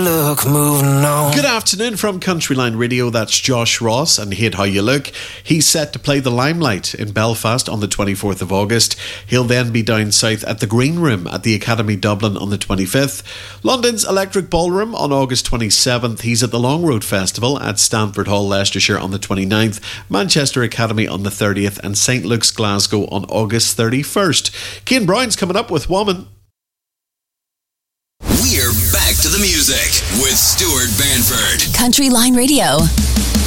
look, moving on. Good afternoon from Countryline Radio. That's Josh Ross and Hate How You Look. He's set to play the Limelight in Belfast on the 24th of August. He'll then be down south at the Green Room at the Academy Dublin on the 25th. London's Electric Ballroom on August 27th. He's at the Long Road Festival at Stamford Hall, Leicestershire on the 29th. Manchester Academy on the 30th and St Luke's, Glasgow on August 31st. Cian Brown's coming up with Woman. We're back to the music with Stuart Banford. Countryline Radio.